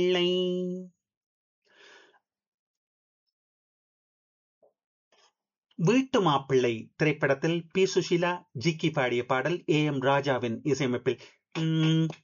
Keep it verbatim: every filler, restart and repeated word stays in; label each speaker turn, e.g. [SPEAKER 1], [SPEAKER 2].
[SPEAKER 1] பிள்ளை வீட்டு மாப்பிள்ளை திரைப்படத்தில் பி சுஷீலா ஜிக்கி பாடிய பாடல் ஏ எம் ராஜாவின் இசையமைப்பில்.